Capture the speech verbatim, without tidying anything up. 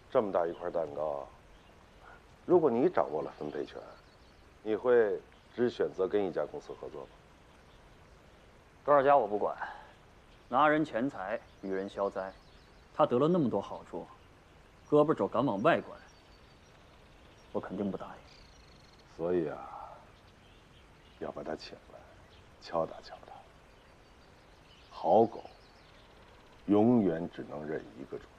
这么大一块蛋糕，如果你掌握了分配权，你会只选择跟一家公司合作吗？ 多少家我不管，拿人钱财与人消灾，他得了那么多好处，胳膊肘敢往外拐，我肯定不答应。 所以啊，要把他请来，敲打敲打。好狗永远只能认一个主。